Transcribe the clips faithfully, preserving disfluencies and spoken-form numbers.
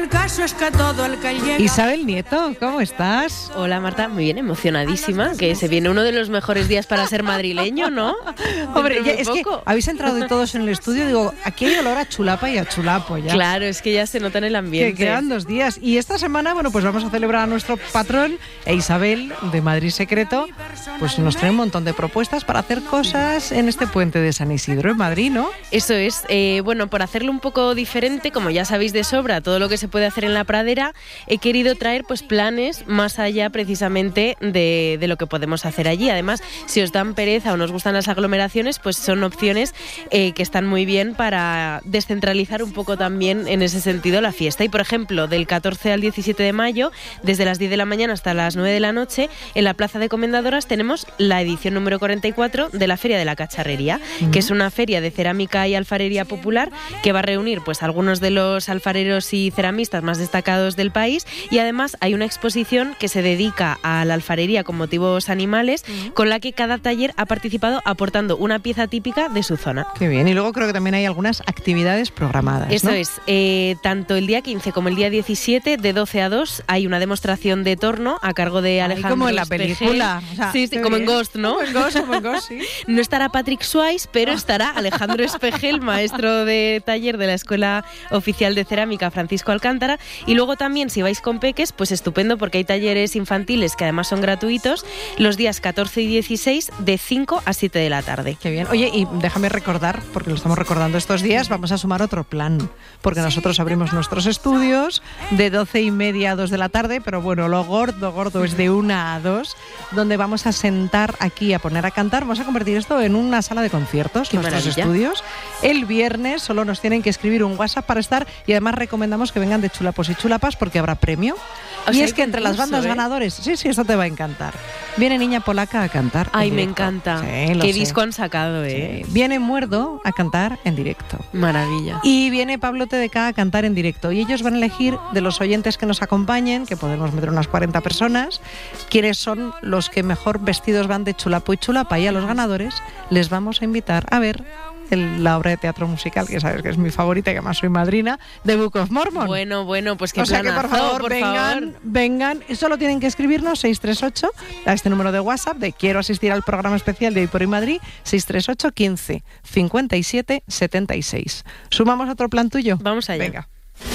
el caso es que todo el que llega... Isabel Nieto, ¿cómo estás? Hola Marta, muy bien, emocionadísima, que se viene uno de los mejores días para ser madrileño, ¿no? Hombre, ya, es que habéis entrado de todos en el estudio, digo, aquí hay olor a chulapa y a chulapo ya. Claro, es que ya se nota en el ambiente. Que quedan dos días. Y esta semana, bueno, pues vamos a celebrar a nuestro patrón, e Isabel, de Madrid Secreto, pues nos trae un montón de propuestas para hacer cosas en este puente de San Isidro, en Madrid, ¿no? Eso es. Eh, bueno, por hacerlo un poco diferente, como ya sabéis de sobra, todo lo que se puede hacer en la pradera, he querido traer pues planes más allá precisamente de, de lo que podemos hacer allí. Además, si os dan pereza o nos gustan las aglomeraciones, pues son opciones eh, que están muy bien para descentralizar un poco también en ese sentido la fiesta. Y por ejemplo, del catorce al diecisiete de mayo, desde las diez de la mañana hasta las nueve de la noche, en la Plaza de Comendadoras tenemos la edición número cuarenta y cuatro de la Feria de la Cacharrería, uh-huh. que es una feria de cerámica y alfarería popular que va a reunir pues algunos de los alfareros y ceramistas más destacados del país, y además hay una exposición que se dedica a la alfarería con motivos animales, uh-huh. con la que cada taller ha participado aportando una pieza típica de su zona. Qué bien, y luego creo que también hay algunas actividades programadas, ¿no? Eso es, eh, tanto el día quince como el día diecisiete, de doce a dos, hay una demostración de torno a cargo de Alejandro Ay, como en la Espejel. película. O sea, sí, sí, como bien. en Ghost, ¿no? Como en Ghost, como en Ghost, sí. No estará Patrick Swayze, pero estará Alejandro Espejel, maestro de taller de la Escuela Oficial de Cerámica Francisco Alcántara. Y luego también, si vais con peques, pues estupendo, porque hay talleres infantiles que además son gratuitos los días catorce y dieciséis de cinco a siete de la tarde. Qué bien. Oye, y déjame recordar, porque lo estamos recordando estos días, vamos a sumar otro plan, porque nosotros abrimos nuestros estudios de doce y media a dos de la tarde, pero bueno, lo gordo, gordo es de una a dos, donde vamos a sentar aquí a poner a cantar. Vamos a convertir esto en una sala de conciertos, Qué nuestros maravilla. estudios. El viernes solo nos tienen que escribir un WhatsApp para estar, y además recomendamos que vengan de chulapos y chulapas porque habrá premio. O y sea, es que entre las bandas ¿eh? ganadores, sí, sí, esto te va a encantar. Viene Niña Polaca a cantar. Ay, en me directo. encanta. Sí, Qué sé. disco han sacado, ¿eh? Sí. Viene Muerdo a cantar en directo. Maravilla. Y viene Pablo T D K a cantar en directo. Y ellos van a elegir de los oyentes que nos acompañen, que podemos meter unas cuarenta personas, quiénes son los que mejor vestidos van de chulapo y chulapa. Y a los ganadores les vamos a invitar a ver el, la obra de teatro musical, que sabes que es mi favorita y que además soy madrina, de Book of Mormon. Bueno, bueno, pues qué O sea planazo, que por favor, por vengan, favor. vengan. Solo tienen que escribirnos seis tres ocho a este número de WhatsApp de quiero asistir al programa especial de Hoy por Hoy Madrid, seis tres ocho, quince, cincuenta y siete, setenta y seis. ¿Sumamos otro plan tuyo? Vamos allá. Venga.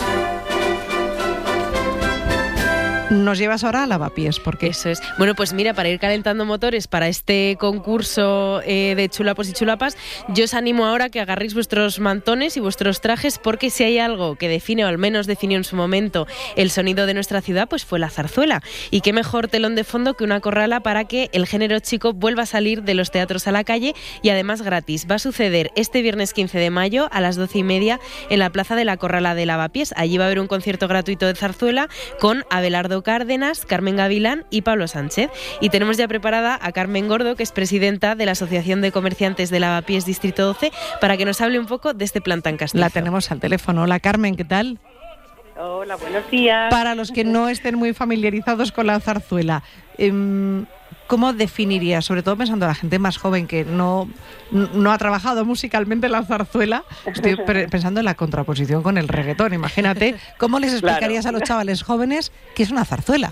Nos llevas ahora a Lavapiés, porque Eso es. Bueno, pues mira, para ir calentando motores para este concurso eh, de chulapos y chulapas, yo os animo ahora a que agarréis vuestros mantones y vuestros trajes, porque si hay algo que define, o al menos definió en su momento, el sonido de nuestra ciudad, pues fue la zarzuela. Y qué mejor telón de fondo que una corrala para que el género chico vuelva a salir de los teatros a la calle, y además gratis. Va a suceder este viernes quince de mayo a las doce y media en la plaza de la Corrala de Lavapiés. Allí va a haber un concierto gratuito de zarzuela con Abelardo Cárdenas, Carmen Gavilán y Pablo Sánchez. Y tenemos ya preparada a Carmen Gordo, que es presidenta de la Asociación de Comerciantes de Lavapiés Distrito doce, para que nos hable un poco de este plan tan castizo. la tenemos al teléfono. Hola Carmen, ¿qué tal? Hola, buenos días. Para los que no estén muy familiarizados con la zarzuela, eh, ¿cómo definirías, sobre todo pensando en la gente más joven que no, no ha trabajado musicalmente la zarzuela? Estoy pre- pensando en la contraposición con el reggaetón. Imagínate, ¿cómo les explicarías Claro. a los chavales jóvenes qué es una zarzuela?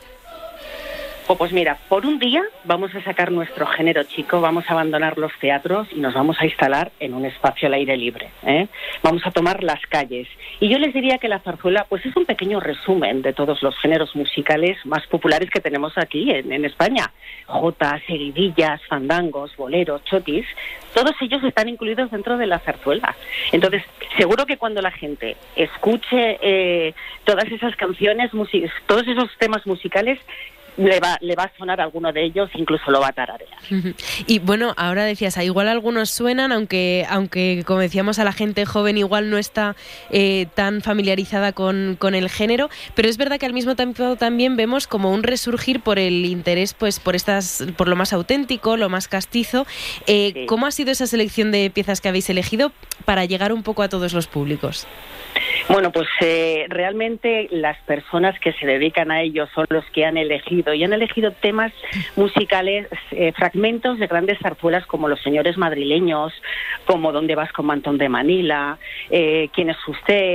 Oh, pues mira, por un día vamos a sacar nuestro género chico, vamos a abandonar los teatros y nos vamos a instalar en un espacio al aire libre, ¿eh? Vamos a tomar las calles. Y yo les diría que la zarzuela pues es un pequeño resumen de todos los géneros musicales más populares que tenemos aquí en, en España. Jotas, seguidillas, fandangos, boleros, chotis, todos ellos están incluidos dentro de la zarzuela. Entonces, seguro que cuando la gente escuche eh, todas esas canciones, music- todos esos temas musicales, Le va, le va a sonar alguno de ellos, incluso lo va a tararear. Y bueno, ahora decías, igual algunos suenan, aunque aunque como decíamos, a la gente joven igual no está eh, tan familiarizada con, con el género, pero es verdad que al mismo tiempo también vemos como un resurgir por el interés, pues por estas, por lo más auténtico, lo más castizo. Eh, Sí. ¿Cómo ha sido esa selección de piezas que habéis elegido para llegar un poco a todos los públicos? Bueno, pues eh, realmente las personas que se dedican a ello son los que han elegido y han elegido temas musicales, eh, fragmentos de grandes zarzuelas como Los Señores Madrileños, como ¿Dónde vas con Mantón de Manila?, eh, ¿Quién es usted?,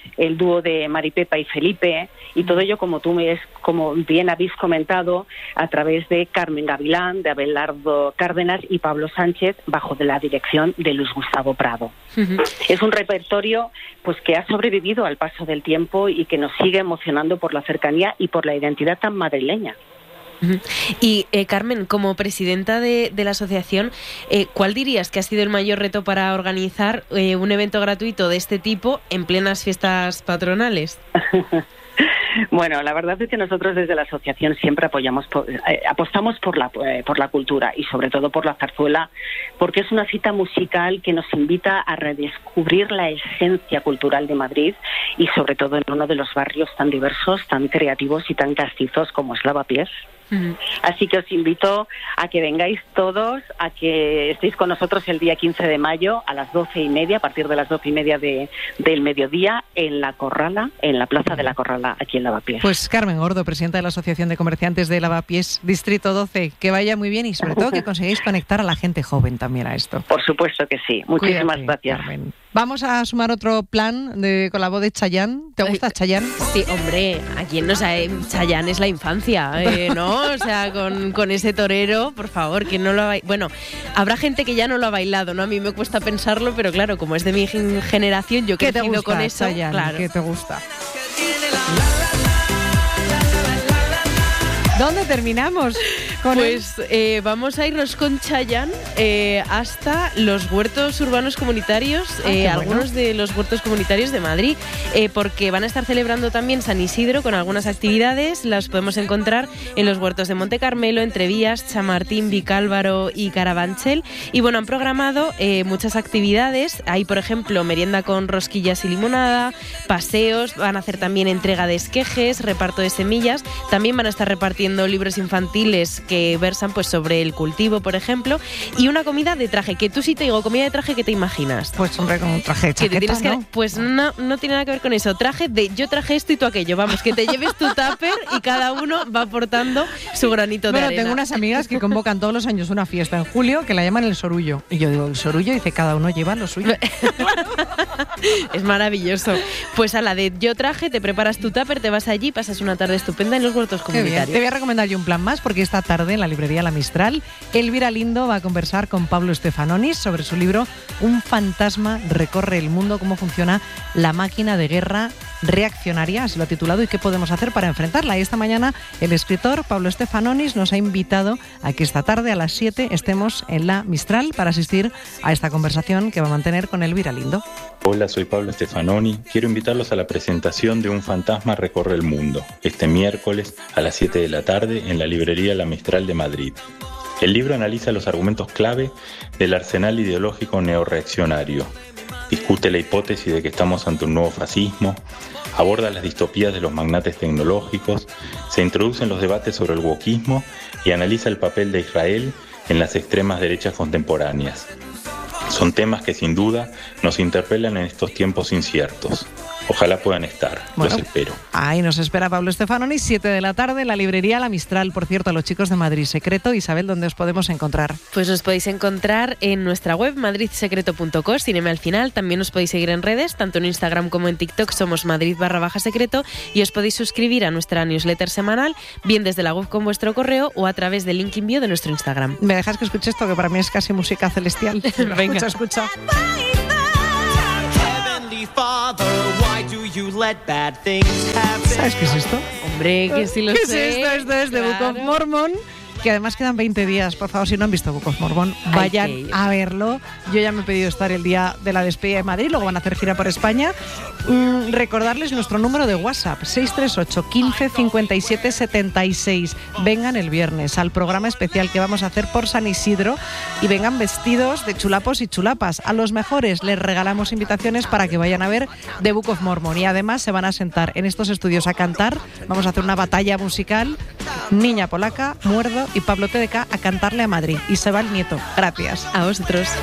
el dúo de Maripepa y Felipe, y todo ello, como tú me, como bien habéis comentado, a través de Carmen Gavilán, de Abelardo Cárdenas y Pablo Sánchez, bajo de la dirección de Luis Gustavo Prado. Uh-huh. Es un repertorio pues que ha sobrevivido al paso del tiempo y que nos sigue emocionando por la cercanía y por la identidad tan madrileña. Y eh, Carmen, como presidenta de, de la asociación, eh, ¿cuál dirías que ha sido el mayor reto para organizar eh, un evento gratuito de este tipo en plenas fiestas patronales? Bueno, la verdad es que nosotros desde la asociación siempre apoyamos, por, eh, apostamos por la eh, por la cultura y sobre todo por la zarzuela, porque es una cita musical que nos invita a redescubrir la esencia cultural de Madrid y sobre todo en uno de los barrios tan diversos, tan creativos y tan castizos como es Lavapiés. Uh-huh. Así que os invito a que vengáis todos, a que estéis con nosotros el día quince de mayo a las doce y media, a partir de las doce y media de, del mediodía, en La Corrala, en la Plaza de La Corrala, aquí en Lavapiés. Pues Carmen Gordo, presidenta de la Asociación de Comerciantes de Lavapiés, Distrito doce, que vaya muy bien y sobre todo que consigáis conectar a la gente joven también a esto. Por supuesto que sí. Muchísimas Cuídate, gracias. Carmen. Vamos a sumar otro plan de, con la voz de Chayanne. ¿Te gusta Chayanne? Sí, hombre, ¿a quién no sabe? Chayanne es la infancia, eh, ¿no? O sea, con, con ese torero, por favor, que no lo ha bailado. Bueno, habrá gente que ya no lo ha bailado, ¿no? A mí me cuesta pensarlo, pero claro, como es de mi generación, yo he crecido gusta, con eso. Chayanne, claro. ¿Qué te gusta? ¿Dónde terminamos? Con pues eh, vamos a irnos con Chayanne eh, hasta los huertos urbanos comunitarios, ah, eh, algunos bueno. de los huertos comunitarios de Madrid, eh, porque van a estar celebrando también San Isidro con algunas actividades. Las podemos encontrar en los huertos de Monte Carmelo, Entrevías, Chamartín, Vicálvaro y Carabanchel. Y bueno, han programado eh, muchas actividades. Hay, por ejemplo, merienda con rosquillas y limonada, paseos, van a hacer también entrega de esquejes, reparto de semillas. También van a estar repartiendo libros infantiles que versan pues sobre el cultivo, por ejemplo, y una comida de traje, que tú sí te digo comida de traje, ¿qué te imaginas? Pues hombre, con un traje de chaqueta, que te tienes ¿no? que, pues no, no tiene nada que ver con eso, traje de yo traje esto y tú aquello, vamos, que te lleves tu tupper y cada uno va aportando su granito bueno, de arena. Tengo unas amigas que convocan todos los años una fiesta en julio que la llaman el sorullo, y yo digo, ¿el sorullo? Y dice, cada uno lleva lo suyo. Es maravilloso. Pues a la de yo traje, te preparas tu tupper, te vas allí, pasas una tarde estupenda en los huertos comunitarios. Te voy a recomendar yo un plan más, porque esta tarde en la librería La Mistral, Elvira Lindo va a conversar con Pablo Stefanonis sobre su libro Un fantasma recorre el mundo, cómo funciona la máquina de guerra reaccionaria, así lo ha titulado, y qué podemos hacer para enfrentarla. Y esta mañana el escritor Pablo Stefanonis nos ha invitado a que esta tarde a las siete estemos en La Mistral para asistir a esta conversación que va a mantener con Elvira Lindo. Hola, soy Pablo Stefanoni. Quiero invitarlos a la presentación de Un fantasma recorre el mundo, este miércoles a las siete de la tarde en la librería La Mistral de Madrid. El libro analiza los argumentos clave del arsenal ideológico neorreaccionario. Discute la hipótesis de que estamos ante un nuevo fascismo, aborda las distopías de los magnates tecnológicos, se introducen los debates sobre el wokismo y analiza el papel de Israel en las extremas derechas contemporáneas. Son temas que sin duda nos interpelan en estos tiempos inciertos. Ojalá puedan estar, bueno, los espero. Ahí nos espera Pablo Stefanonis, siete de la tarde, en la librería La Mistral. Por cierto, a los chicos de Madrid Secreto, Isabel, ¿dónde os podemos encontrar? Pues os podéis encontrar en nuestra web madrid secreto punto com, sin M al final. También os podéis seguir en redes, tanto en Instagram como en TikTok, somos Madrid barra baja secreto, y os podéis suscribir a nuestra newsletter semanal, bien desde la web con vuestro correo o a través del link envío de nuestro Instagram. ¿Me dejas que escuche esto, que para mí es casi música celestial? Venga. Escucha, escucha. ¿Sabes qué es esto? Hombre, que sí lo ¿Qué sé. es esto? Esto es de claro. Book of Mormon, que además quedan veinte días. Por favor, si no han visto Book of Mormon, vayan a verlo. Yo ya me he pedido estar el día de la despedida de Madrid, luego van a hacer gira por España. Mm, recordarles nuestro número de WhatsApp, seis tres ocho, quince, cincuenta y siete, setenta y seis. Vengan el viernes al programa especial que vamos a hacer por San Isidro y vengan vestidos de chulapos y chulapas. A los mejores les regalamos invitaciones para que vayan a ver The Book of Mormon, y además se van a sentar en estos estudios a cantar. Vamos a hacer una batalla musical, Niña Polaca, Muerdo y Pablo T D K a cantarle a Madrid. Y se va el nieto. Gracias. A vosotros.